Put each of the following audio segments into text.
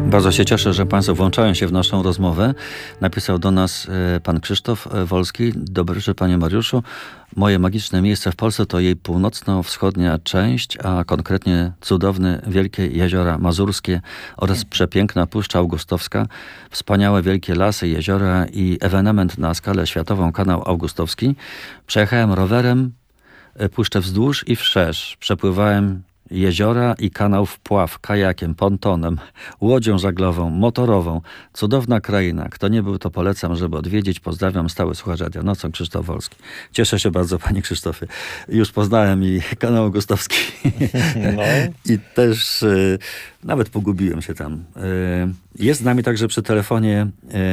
Bardzo się cieszę, że Państwo włączają się w naszą rozmowę. Napisał do nas pan Krzysztof Wolski. Dobry wieczór, panie Mariuszu. Moje magiczne miejsce w Polsce to jej północno-wschodnia część, a konkretnie cudowne wielkie jeziora mazurskie oraz przepiękna Puszcza Augustowska, wspaniałe wielkie lasy, jeziora i ewenement na skalę światową Kanał Augustowski. Przejechałem rowerem puszczę wzdłuż i wszerz. Przepływałem jeziora i kanał wpław, kajakiem, pontonem, łodzią żaglową, motorową. Cudowna kraina. Kto nie był, to polecam, żeby odwiedzić. Pozdrawiam, stały słuchacz Radia Nocą, Krzysztof Wolski. Cieszę się bardzo, panie Krzysztofie. Już poznałem i kanał Augustowski. No. I też nawet pogubiłem się tam. Jest z nami także przy telefonie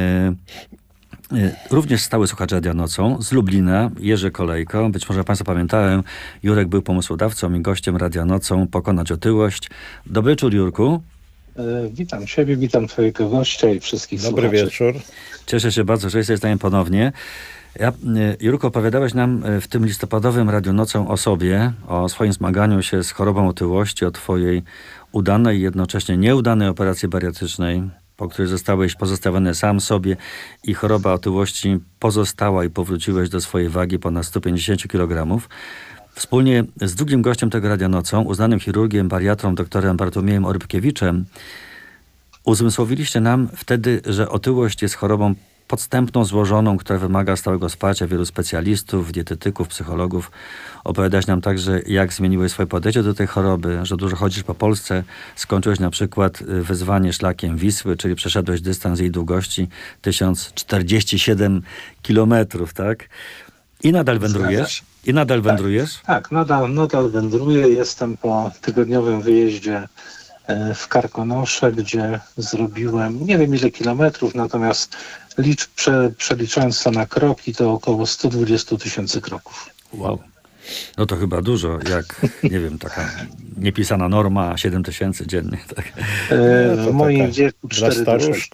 również stały słuchacz Radia Nocą z Lublina, Jerzy Kolejko. Być może Państwo pamiętają, Jurek był pomysłodawcą i gościem Radia Nocą Pokonać otyłość. Dobry wieczór, Jurku. Witam Ciebie, witam Twojego gościa i wszystkich słuchaczy. Dobry wieczór. Cieszę się bardzo, że jesteś z nami ponownie. Jurku, opowiadałeś nam w tym listopadowym Radiu Nocą o sobie, o swoim zmaganiu się z chorobą otyłości, o Twojej udanej i jednocześnie nieudanej operacji bariatrycznej, po której zostałeś pozostawiony sam sobie i choroba otyłości pozostała i powróciłeś do swojej wagi ponad 150 kg. Wspólnie z drugim gościem tego Radia Nocą, uznanym chirurgiem, bariatrą, doktorem Bartłomiejem Orbkiewiczem, uzmysłowiliście nam wtedy, że otyłość jest chorobą podstępną, złożoną, która wymaga stałego wsparcia wielu specjalistów, dietetyków, psychologów. Opowiadałeś nam także, jak zmieniłeś swoje podejście do tej choroby, że dużo chodzisz po Polsce, skończyłeś na przykład wyzwanie szlakiem Wisły, czyli przeszedłeś dystans jej długości 1047 kilometrów, tak? I nadal wędrujesz? I nadal wędrujesz? Tak, nadal wędruję. Jestem po tygodniowym wyjeździe w Karkonosze, gdzie zrobiłem nie wiem ile kilometrów, natomiast przeliczając to na kroki, to około 120 000 kroków. Wow. No to chyba dużo, jak, nie wiem, taka niepisana norma 7 000 dziennie. Tak? W moim wieku 4 do 6.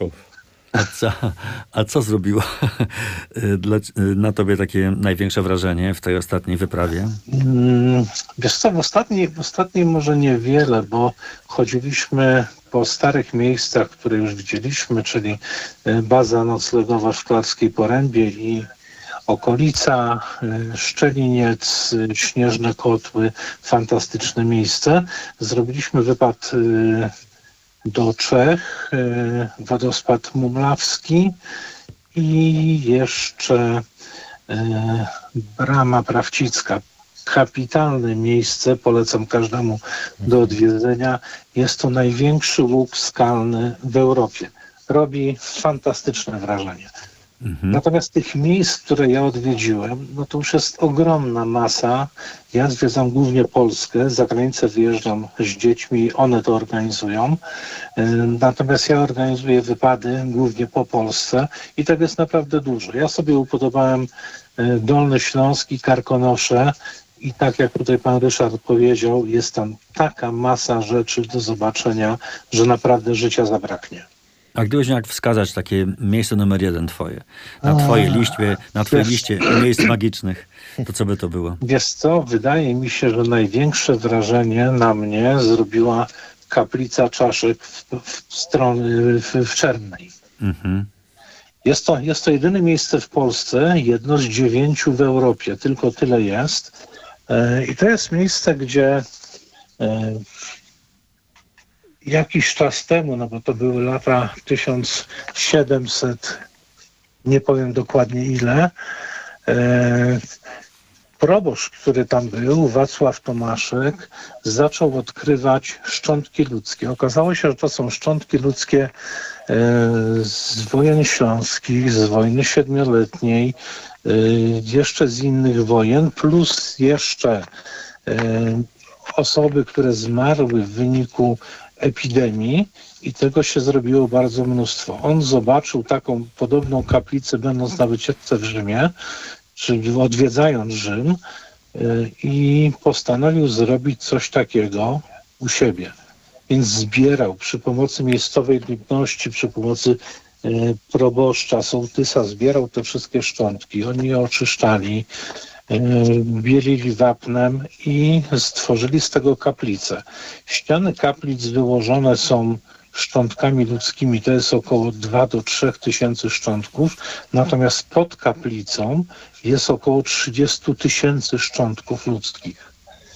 A co zrobiło na tobie takie największe wrażenie w tej ostatniej wyprawie? Wiesz co, w ostatniej może niewiele, bo chodziliśmy po starych miejscach, które już widzieliśmy, czyli baza noclegowa w Szklarskiej Porębie i okolica, Szczeliniec, Śnieżne Kotły, fantastyczne miejsce. Zrobiliśmy wypad do Czech, wodospad Mumlawski i jeszcze Brama Prawcicka. Kapitalne miejsce, polecam każdemu do odwiedzenia. Jest to największy łuk skalny w Europie. Robi fantastyczne wrażenie. Natomiast tych miejsc, które ja odwiedziłem, no to już jest ogromna masa. Ja zwiedzam głównie Polskę, za granicę wyjeżdżam z dziećmi, one to organizują. Natomiast ja organizuję wypady głównie po Polsce i tego jest naprawdę dużo. Ja sobie upodobałem Dolny Śląsk i Karkonosze i tak jak tutaj pan Ryszard powiedział, jest tam taka masa rzeczy do zobaczenia, że naprawdę życia zabraknie. A gdybyś miał wskazać takie miejsce numer 1 twoje, na twojej liście miejsc magicznych, to co by to było? Wiesz co, wydaje mi się, że największe wrażenie na mnie zrobiła kaplica Czaszek w Czernej. Jest to jedyne miejsce w Polsce, jedno z 9 w Europie, tylko tyle jest. I to jest miejsce, gdzie jakiś czas temu, no bo to były lata 1700, nie powiem dokładnie ile, proboszcz, który tam był, Wacław Tomaszek, zaczął odkrywać szczątki ludzkie. Okazało się, że to są szczątki ludzkie z wojen śląskich, z wojny siedmioletniej, jeszcze z innych wojen, plus jeszcze osoby, które zmarły w wyniku epidemii i tego się zrobiło bardzo mnóstwo. On zobaczył taką podobną kaplicę, będąc na wycieczce w Rzymie, czyli odwiedzając Rzym i postanowił zrobić coś takiego u siebie. Więc zbierał przy pomocy miejscowej ludności, przy pomocy proboszcza, sołtysa, zbierał te wszystkie szczątki. Oni je oczyszczali, bielili wapnem i stworzyli z tego kaplicę. Ściany kaplic wyłożone są szczątkami ludzkimi to jest około 2 do 3 tysięcy szczątków, natomiast pod kaplicą jest około 30 tysięcy szczątków ludzkich.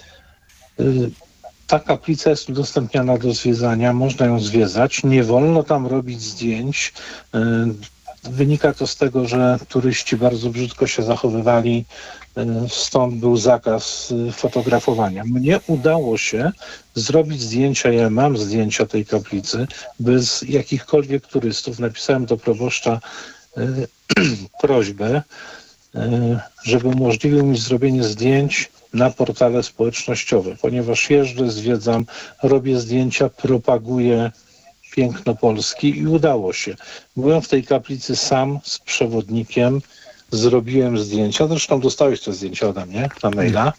Ta kaplica jest udostępniana do zwiedzania, można ją zwiedzać, nie wolno tam robić zdjęć. Wynika to z tego, że turyści bardzo brzydko się zachowywali, stąd był zakaz fotografowania. Mnie udało się zrobić zdjęcia, ja mam zdjęcia tej kaplicy, bez jakichkolwiek turystów. Napisałem do proboszcza prośbę, żeby umożliwił mi zrobienie zdjęć na portale społecznościowe, ponieważ jeżdżę, zwiedzam, robię zdjęcia, propaguję piękno Polski i udało się. Byłem w tej kaplicy sam z przewodnikiem, zrobiłem zdjęcia, zresztą dostałeś te zdjęcia ode mnie na maila.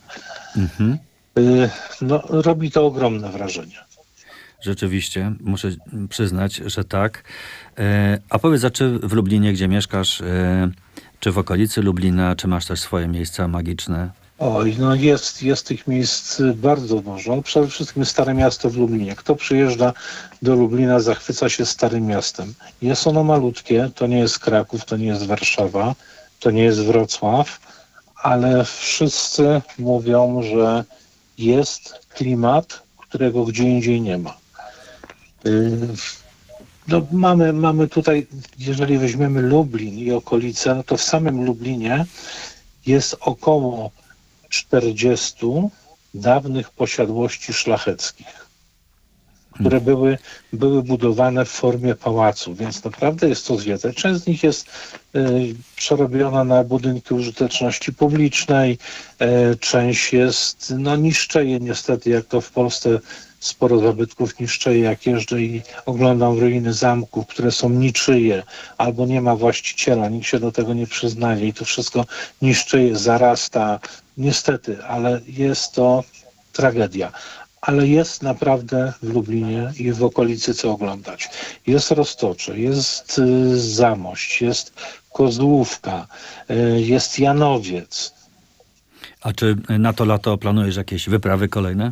No, robi to ogromne wrażenie. Rzeczywiście, muszę przyznać, że tak. A powiedz, a czy w Lublinie, gdzie mieszkasz, czy w okolicy Lublina, czy masz też swoje miejsca magiczne? Oj, no jest tych miejsc bardzo dużo. Przede wszystkim Stare Miasto w Lublinie. Kto przyjeżdża do Lublina, zachwyca się Starym Miastem. Jest ono malutkie, to nie jest Kraków, to nie jest Warszawa, to nie jest Wrocław, ale wszyscy mówią, że jest klimat, którego gdzie indziej nie ma. No, mamy tutaj, jeżeli weźmiemy Lublin i okolice, no to w samym Lublinie jest około 40 dawnych posiadłości szlacheckich, które były budowane w formie pałacu, więc naprawdę jest to zwiedzać. Część z nich jest przerobiona na budynki użyteczności publicznej, część jest, no niszczeje niestety, jak to w Polsce sporo zabytków niszczeje, jak jeżdżę i oglądam ruiny zamków, które są niczyje, albo nie ma właściciela, nikt się do tego nie przyznaje i to wszystko niszczeje, zarasta, niestety, ale jest to tragedia. Ale jest naprawdę w Lublinie i w okolicy co oglądać. Jest Roztocze, jest Zamość, jest Kozłówka, jest Janowiec. A czy na to lato planujesz jakieś wyprawy kolejne?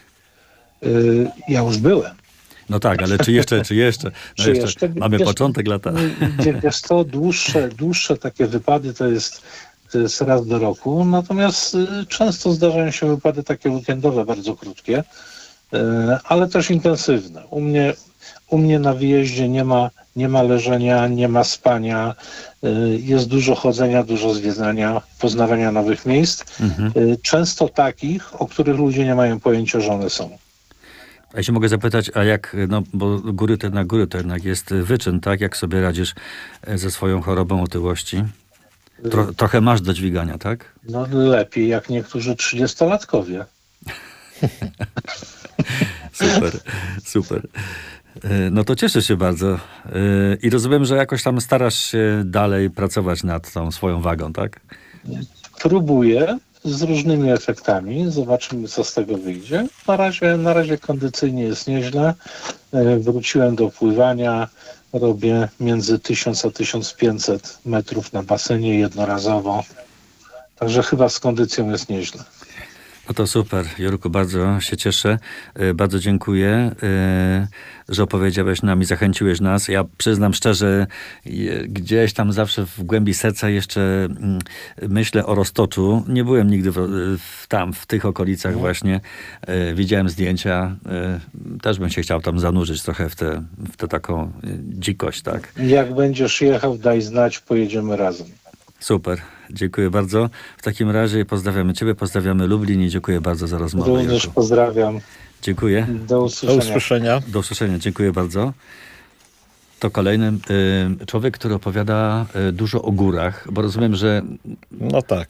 Ja już byłem. No tak, ale czy jeszcze? No jeszcze mamy początek lata. Wiesz co, dłuższe takie wypady to jest raz do roku, natomiast często zdarzają się wypady takie weekendowe, bardzo krótkie, ale też intensywne. U mnie na wyjeździe nie ma leżenia, nie ma spania, jest dużo chodzenia, dużo zwiedzania, poznawania nowych miejsc, często takich, o których ludzie nie mają pojęcia, że one są. A jeśli mogę zapytać, a jak, no bo góry to jednak jest wyczyn, tak? Jak sobie radzisz ze swoją chorobą otyłości? Trochę masz do dźwigania, tak? No lepiej jak niektórzy 30-latkowie. Super. No to cieszę się bardzo. I rozumiem, że jakoś tam starasz się dalej pracować nad tą swoją wagą, tak? Próbuję z różnymi efektami. Zobaczymy, co z tego wyjdzie. Na razie kondycyjnie jest nieźle. Wróciłem do pływania. Robię między 1000 a 1500 metrów na basenie jednorazowo. Także chyba z kondycją jest nieźle. No to super, Jurku, bardzo się cieszę. Bardzo dziękuję, że opowiedziałeś nam i zachęciłeś nas. Ja przyznam szczerze, gdzieś tam zawsze w głębi serca jeszcze myślę o Roztoczu. Nie byłem nigdy w tych okolicach właśnie. Widziałem zdjęcia. Też bym się chciał tam zanurzyć trochę w tę taką dzikość, tak? Jak będziesz jechał, daj znać, pojedziemy razem. Super, dziękuję bardzo. W takim razie pozdrawiamy Ciebie, pozdrawiamy Lublin i dziękuję bardzo za rozmowę. Również Jurku. pozdrawiam. Dziękuję. Do usłyszenia. Do usłyszenia, dziękuję bardzo. To kolejny człowiek, który opowiada dużo o górach, bo rozumiem, że... No tak.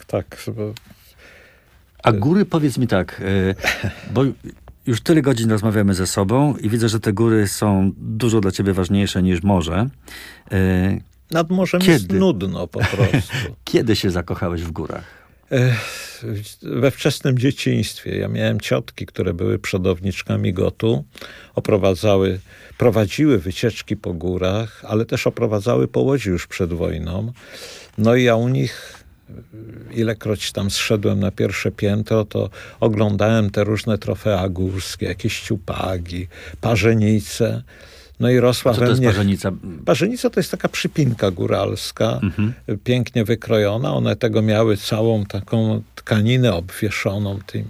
A góry, powiedz mi tak, bo już tyle godzin rozmawiamy ze sobą i widzę, że te góry są dużo dla Ciebie ważniejsze niż morze. Nad morzem jest nudno po prostu. Kiedy się zakochałeś w górach? We wczesnym dzieciństwie. Ja miałem ciotki, które były przodowniczkami GOT-u. Prowadziły wycieczki po górach, ale też oprowadzały po Łodzi już przed wojną. No i ja u nich, ilekroć tam zszedłem na pierwsze piętro, to oglądałem te różne trofea górskie, jakieś ciupagi, parzenice. No i rosła A co we to jest mnie... parzenica? Parzenica to jest taka przypinka góralska, pięknie wykrojona. One tego miały całą taką tkaninę obwieszoną tym.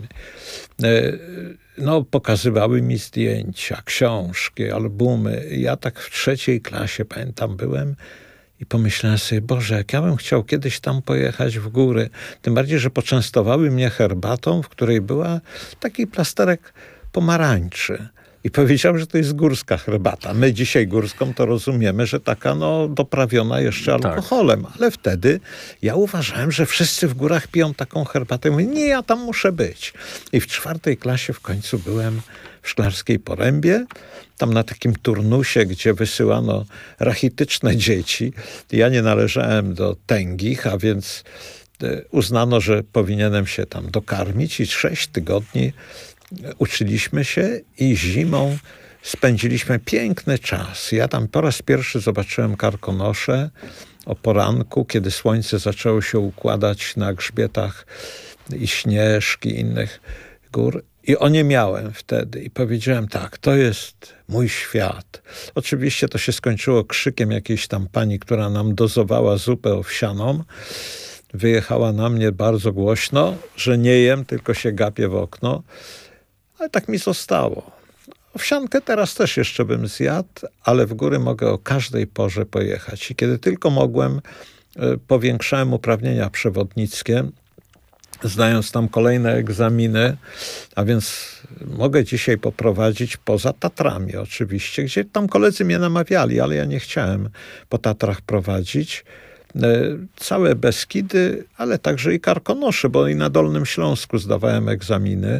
No, pokazywały mi zdjęcia, książki, albumy. Ja tak w 3. klasie, pamiętam, byłem i pomyślałem sobie, Boże, jak ja bym chciał kiedyś tam pojechać w góry. Tym bardziej, że poczęstowały mnie herbatą, w której była taki plasterek pomarańczy. I powiedział, że to jest górska herbata. My dzisiaj górską to rozumiemy, że taka doprawiona jeszcze alkoholem. Ale wtedy ja uważałem, że wszyscy w górach piją taką herbatę. Mówię, nie, ja tam muszę być. I w 4. klasie w końcu byłem w Szklarskiej Porębie. Tam na takim turnusie, gdzie wysyłano rachityczne dzieci. Ja nie należałem do tęgich, a więc uznano, że powinienem się tam dokarmić i 6 tygodni uczyliśmy się i zimą spędziliśmy piękny czas. Ja tam po raz pierwszy zobaczyłem karkonosze o poranku, kiedy słońce zaczęło się układać na grzbietach i Śnieżki, innych gór. I oniemiałem wtedy i powiedziałem tak, to jest mój świat. Oczywiście to się skończyło krzykiem jakiejś tam pani, która nam dozowała zupę owsianą. Wyjechała na mnie bardzo głośno, że nie jem, tylko się gapię w okno. Ale tak mi zostało. Owsiankę teraz też jeszcze bym zjadł, ale w góry mogę o każdej porze pojechać. I kiedy tylko mogłem, powiększałem uprawnienia przewodnickie, zdając tam kolejne egzaminy, a więc mogę dzisiaj poprowadzić poza Tatrami oczywiście, gdzie tam koledzy mnie namawiali, ale ja nie chciałem po Tatrach prowadzić. Całe Beskidy, ale także i Karkonosze, bo i na Dolnym Śląsku zdawałem egzaminy.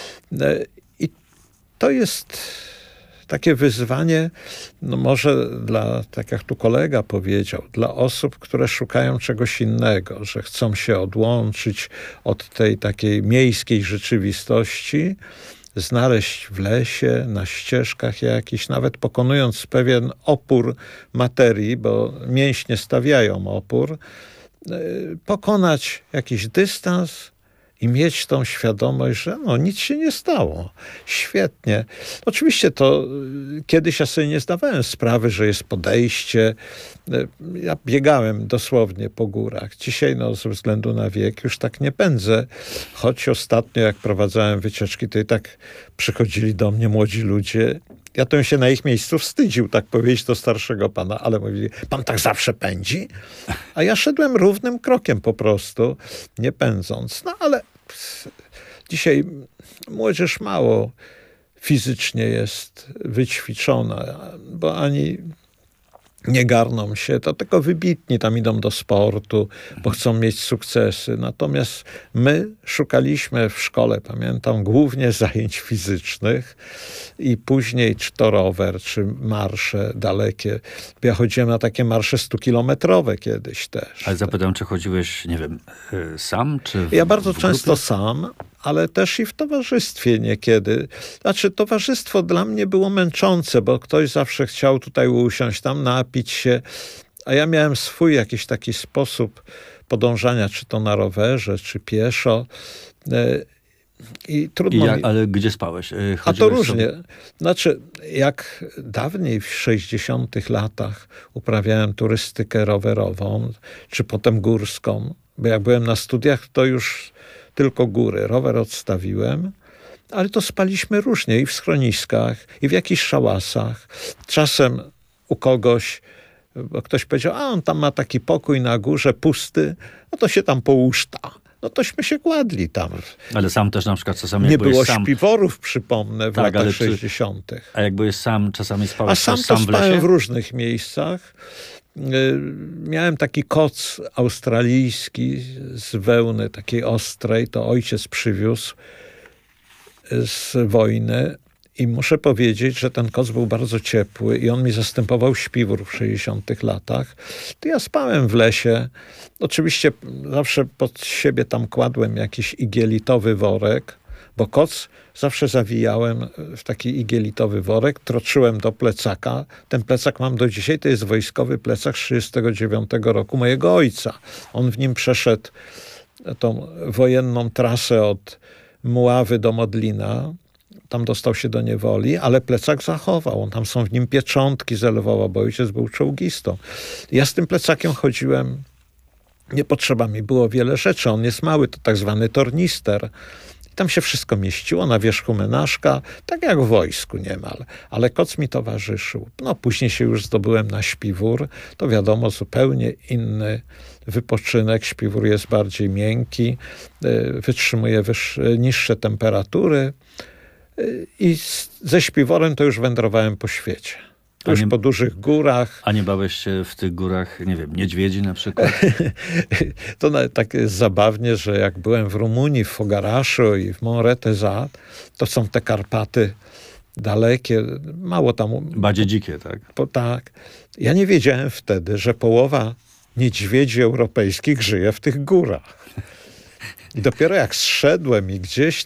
I to jest takie wyzwanie, no może dla, tak jak tu kolega powiedział, dla osób, które szukają czegoś innego, że chcą się odłączyć od tej takiej miejskiej rzeczywistości, znaleźć w lesie, na ścieżkach jakiś, nawet pokonując pewien opór materii, bo mięśnie stawiają opór, pokonać jakiś dystans i mieć tą świadomość, że nic się nie stało. Świetnie. Oczywiście to kiedyś ja sobie nie zdawałem sprawy, że jest podejście. Ja biegałem dosłownie po górach. Dzisiaj ze względu na wiek już tak nie pędzę. Choć ostatnio jak prowadzałem wycieczki, to i tak przychodzili do mnie młodzi ludzie. Ja to bym się na ich miejscu wstydził, tak powiedzieć do starszego pana, ale mówili, pan tak zawsze pędzi? A ja szedłem równym krokiem po prostu, nie pędząc. No ale dzisiaj młodzież mało fizycznie jest wyćwiczona, bo ani nie garną się, to tylko wybitni tam idą do sportu, bo chcą mieć sukcesy. Natomiast my szukaliśmy w szkole, pamiętam, głównie zajęć fizycznych i później czy to rower, czy marsze dalekie. Ja chodziłem na takie marsze 100-kilometrowe kiedyś też. Ale zapytam, czy chodziłeś, nie wiem, sam, czy Ja bardzo w często grupie? sam, ale też i w towarzystwie niekiedy. Znaczy, towarzystwo dla mnie było męczące, bo ktoś zawsze chciał tutaj usiąść, tam napić się, a ja miałem swój jakiś taki sposób podążania, czy to na rowerze, czy pieszo. I trudno mi... Ale gdzie spałeś? A to Chodziłeś różnie. sobie- Znaczy, jak dawniej w 60 latach uprawiałem turystykę rowerową, czy potem górską, bo jak byłem na studiach, to już tylko góry. Rower odstawiłem, ale to spaliśmy różnie i w schroniskach, i w jakichś szałasach. Czasem u kogoś, bo ktoś powiedział, a on tam ma taki pokój na górze pusty, no to się tam połuszta. No tośmy się kładli tam. Ale sam też na przykład czasami Nie jak byłeś było sam. śpiworów, przypomnę, w Tak, ale latach czy- 60. A jak byłeś sam, czasami A spałeś sam też to sam w spałem lesie? w różnych miejscach. Miałem taki koc australijski z wełny takiej ostrej, to ojciec przywiózł z wojny i muszę powiedzieć, że ten koc był bardzo ciepły i on mi zastępował śpiwór w 60 latach. To ja spałem w lesie. Oczywiście zawsze pod siebie tam kładłem jakiś igielitowy worek, bo koc zawsze zawijałem w taki igielitowy worek, troczyłem do plecaka. Ten plecak mam do dzisiaj, to jest wojskowy plecak z 1939 roku mojego ojca. On w nim przeszedł tą wojenną trasę od Mławy do Modlina. tam dostał się do niewoli, ale plecak zachował. Tam są w nim pieczątki z Lwowa, bo ojciec był czołgistą. Ja z tym plecakiem chodziłem, nie potrzeba mi było wiele rzeczy. On jest mały, to tak zwany tornister. I tam się wszystko mieściło, na wierzchu menażka, tak jak w wojsku niemal. Ale koc mi towarzyszył. No później się już zdobyłem na śpiwór. To wiadomo, zupełnie inny wypoczynek. Śpiwór jest bardziej miękki, wytrzymuje niższe temperatury. I ze śpiworem to już wędrowałem po świecie. Już po dużych górach. A nie bałeś się w tych górach, nie wiem, niedźwiedzi na przykład? To nawet tak jest zabawnie, że jak byłem w Rumunii, w Fogaraszu i w Monretezat, to są te Karpaty dalekie, mało tam... Bardziej dzikie, tak? Tak. Ja nie wiedziałem wtedy, że połowa niedźwiedzi europejskich żyje w tych górach. I dopiero jak zszedłem i gdzieś...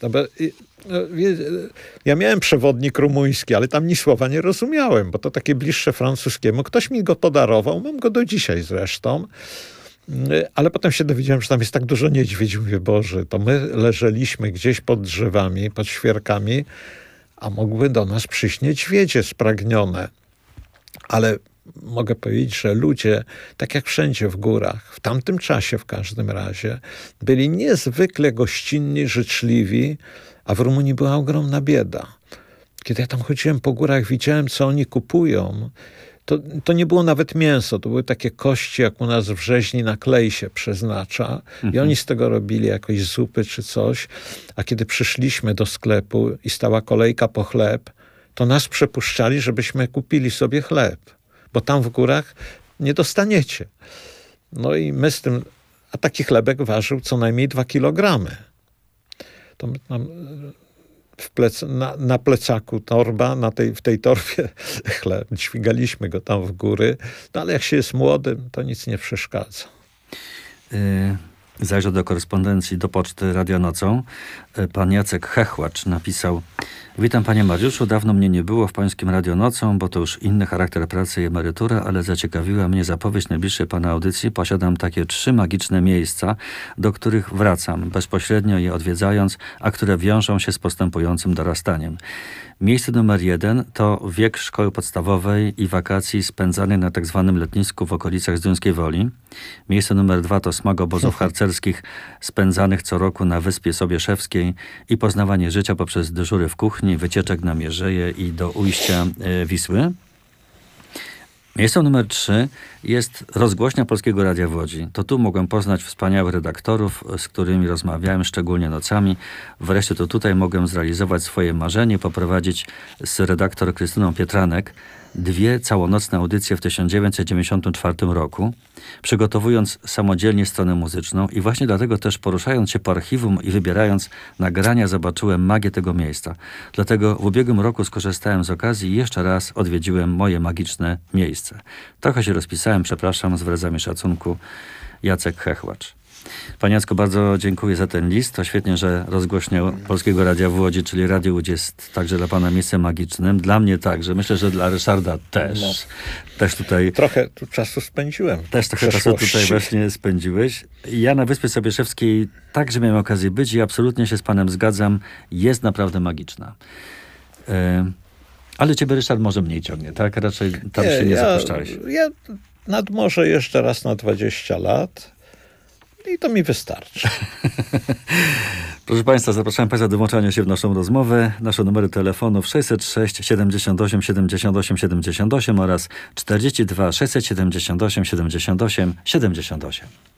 Ja miałem przewodnik rumuński, ale tam ni słowa nie rozumiałem, bo to takie bliższe francuskiemu. Ktoś mi go podarował, mam go do dzisiaj zresztą. Ale potem się dowiedziałem, że tam jest tak dużo niedźwiedzi. Mówię, Boże, to my leżeliśmy gdzieś pod drzewami, pod świerkami, a mogły do nas przyjść niedźwiedzie spragnione. Ale mogę powiedzieć, że ludzie, tak jak wszędzie w górach, w tamtym czasie w każdym razie, byli niezwykle gościnni, życzliwi, a w Rumunii była ogromna bieda. Kiedy ja tam chodziłem po górach, widziałem, co oni kupują. To nie było nawet mięso, to były takie kości, jak u nas w rzeźni na klej się przeznacza. I oni z tego robili jakieś zupy czy coś. A kiedy przyszliśmy do sklepu i stała kolejka po chleb, to nas przepuszczali, żebyśmy kupili sobie chleb. Bo tam w górach nie dostaniecie. No i my z tym... A taki chlebek ważył co najmniej 2 kilogramy. To my tam na plecaku torba, w tej torbie chleb. Dźwigaliśmy go tam w góry. No ale jak się jest młodym, to nic nie przeszkadza. Zajrzę do korespondencji, do poczty Radionocą. Pan Jacek Hechłacz napisał: Witam panie Mariuszu, dawno mnie nie było w pańskim Radionocą, bo to już inny charakter pracy i emerytura, ale zaciekawiła mnie zapowiedź najbliższej pana audycji. Posiadam takie 3 magiczne miejsca, do których wracam, bezpośrednio je odwiedzając, a które wiążą się z postępującym dorastaniem. Miejsce numer 1 to wiek szkoły podstawowej i wakacji spędzanych na tak zwanym letnisku w okolicach Zduńskiej Woli. Miejsce numer 2 to smak obozów harcerskich spędzanych co roku na Wyspie Sobieszewskiej i poznawanie życia poprzez dyżury w kuchni, wycieczek na Mierzeję i do ujścia Wisły. Miejsce numer 3 jest rozgłośnia Polskiego Radia w Łodzi. To tu mogłem poznać wspaniałych redaktorów, z którymi rozmawiałem, szczególnie nocami. Wreszcie to tutaj mogłem zrealizować swoje marzenie, poprowadzić z redaktor Krystyną Pietranek 2 całonocne audycje w 1994 roku, przygotowując samodzielnie stronę muzyczną i właśnie dlatego też poruszając się po archiwum i wybierając nagrania zobaczyłem magię tego miejsca. Dlatego w ubiegłym roku skorzystałem z okazji i jeszcze raz odwiedziłem moje magiczne miejsce. Trochę się rozpisałem, przepraszam, z wyrazami szacunku. Jacek Hechłacz. Panie Jacku, bardzo dziękuję za ten list. To świetnie, że rozgłośnia Polskiego Radia w Łodzi, czyli Radio Łódź, jest także dla pana miejscem magicznym. Dla mnie także. Myślę, że dla Ryszarda też. No. Też tutaj... Trochę tu czasu spędziłem. Też trochę czasu tutaj właśnie spędziłeś. Ja na Wyspie Sobieszewskiej także miałem okazję być i absolutnie się z panem zgadzam. Jest naprawdę magiczna. Ale ciebie, Ryszard, może mniej ciągnie, tak? Raczej tam się nie zapuszczałeś. Ja nad morze jeszcze raz na 20 lat. I to mi wystarczy. Proszę państwa, zapraszam państwa do włączania się w naszą rozmowę. Nasze numery telefonów 606 78 78 78 oraz 42 678 78 78.